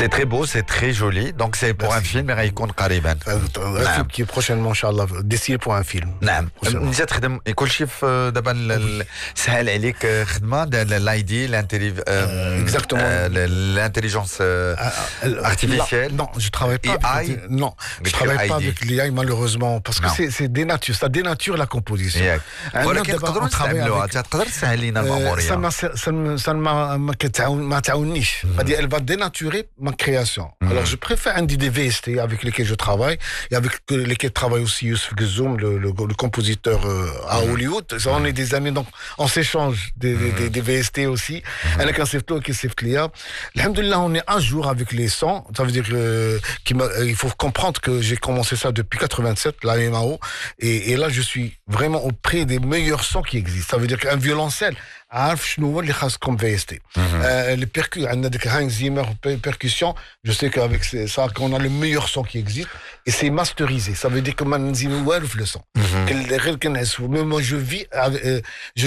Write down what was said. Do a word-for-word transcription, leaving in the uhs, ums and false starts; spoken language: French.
C'est très beau, c'est très joli. Donc c'est pour Merci. un film, غيكون قريبا. Un film qui est prochainement, Inch'Allah, dessiné pour un film. نعم. نزيد تخدم كل شيء في دابا سهل عليك خدمة الاي دي l'intelligence artificielle. Non, je travaille pas. Avec, non, je travaille pas avec l'A I malheureusement parce que c'est c'est dénature, ça dénature la composition. ولكن تقدروا تستعملوها تقدر تسهل لنا المأمورية. Ça ça ça ما ما تعاونيش. Elle va dénaturer ma création. Alors je préfère un des V S T avec lesquels je travaille et avec lesquels travaille aussi Youssef Gzoum, le, le, le compositeur euh, à Hollywood. Ça, on est des amis, donc on s'échange des, des, des, des V S T aussi. Avec un Sefto qui est Clia. Alhamdulillah, on est un jour avec les sons. Ça veut dire qu'il faut comprendre que j'ai commencé ça depuis quatre-vingt-sept, la M A O. Et, et là, je suis vraiment auprès des meilleurs sons qui existent. Ça veut dire qu'un violoncelle, عارف شنو هو اللي خاص comme V S T. Les percus, عندنا ديك Hans Zimmer percussion, je sais qu'avec ça qu'on a le meilleur son qui existe et c'est masterisé. Ça veut dire que ما نزيدو والو في le son. Moi je vis je